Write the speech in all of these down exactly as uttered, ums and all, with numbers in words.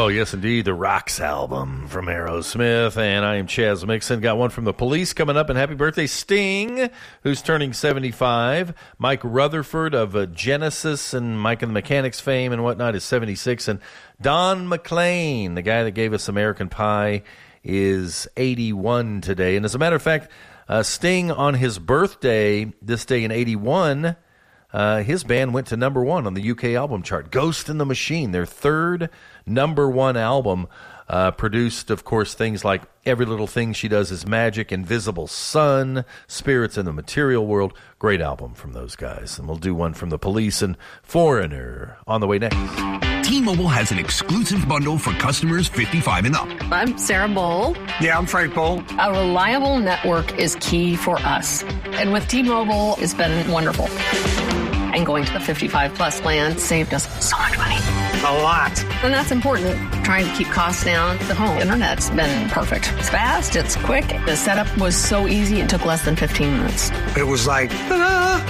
yes, indeed. The Rocks album from Aerosmith. And I am Chaz Mixon. Got one from the Police coming up. And happy birthday, Sting, who's turning seventy-five. Mike Rutherford of uh, Genesis and Mike and the Mechanics fame and whatnot is seventy-six. And Don McLean, the guy that gave us American Pie, is eighty-one today. And as a matter of fact, uh, Sting on his birthday, this day in eighty-one, Uh, his band went to number one on the U K album chart. Ghost in the Machine, their third number one album, uh, produced, of course, things like Every Little Thing She Does Is Magic, Invisible Sun, Spirits in the Material World. Great album from those guys. And we'll do one from the Police and Foreigner on the way next. T-Mobile has an exclusive bundle for customers fifty-five and up. I'm Sarah Bowl. Yeah, I'm Frank Bowl. A reliable network is key for us. And with T-Mobile, it's been wonderful. And going to the fifty-five plus plan saved us so much money. A lot. And that's important. Trying to keep costs down. The home internet's been perfect. It's fast. It's quick. The setup was so easy. It took less than fifteen minutes. It was like, ah.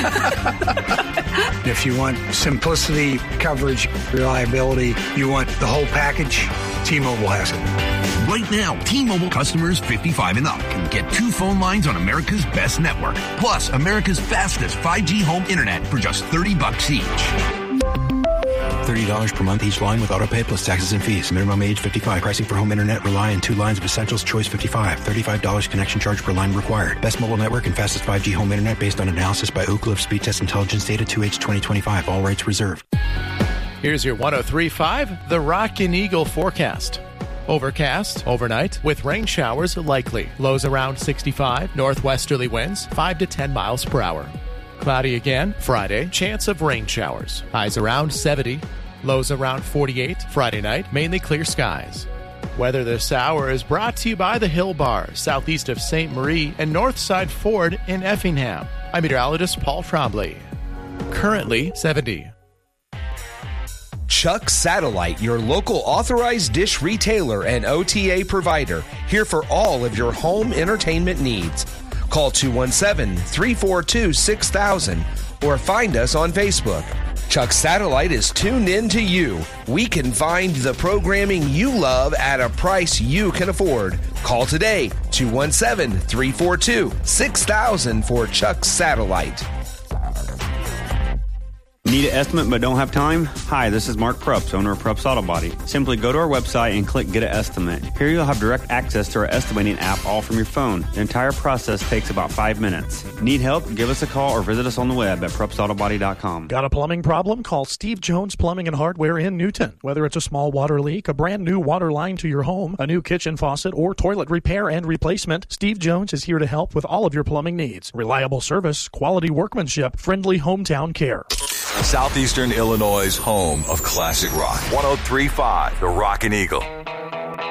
If you want simplicity, coverage, reliability, you want the whole package, T-Mobile has it. Right now, T-Mobile customers fifty-five and up can get two phone lines on America's best network, plus America's fastest five G home internet for just thirty bucks each. thirty dollars per month each line with autopay plus taxes and fees. Minimum age fifty-five. Pricing for home internet rely on two lines of Essentials Choice fifty-five. thirty-five dollars connection charge per line required. Best mobile network and fastest five G home internet based on analysis by Oak Cliff Speed Test Intelligence Data two H twenty twenty-five. All rights reserved. Here's your one oh three point five, the Rockin' Eagle forecast. Overcast overnight with rain showers likely. Lows around sixty-five. Northwesterly winds five to ten miles per hour. Cloudy again Friday. Chance of rain showers. Highs around seventy. Lows around forty-eight. Friday night, mainly clear skies. Weather this hour is brought to you by the Hill Bar, southeast of Saint Marie and Northside Ford in Effingham. I'm meteorologist Paul Trombley. Currently seventy. Chuck Satellite, your local authorized dish retailer and O T A provider, here for all of your home entertainment needs. Call two one seven, three four two, six thousand or find us on Facebook. Chuck Satellite is tuned in to you. We can find the programming you love at a price you can afford. Call today, two one seven, three four two, six thousand for Chuck Satellite. Need an estimate but don't have time? Hi, this is Mark Prups, owner of Prups Auto Body. Simply go to our website and click Get an Estimate. Here you'll have direct access to our estimating app all from your phone. The entire process takes about five minutes. Need help? Give us a call or visit us on the web at prups auto body dot com. Got a plumbing problem? Call Steve Jones Plumbing and Hardware in Newton. Whether it's a small water leak, a brand new water line to your home, a new kitchen faucet, or toilet repair and replacement, Steve Jones is here to help with all of your plumbing needs. Reliable service, quality workmanship, friendly hometown care. Southeastern Illinois' home of classic rock. one oh three point five, The Rockin' Eagle.